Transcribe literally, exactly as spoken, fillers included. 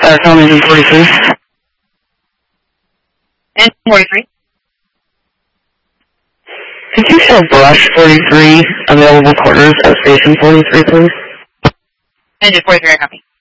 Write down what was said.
Uh, call engine forty-three. Engine forty-three. Could you show brush forty-three, available quarters at station forty-three, please? Engine forty-three, I copy.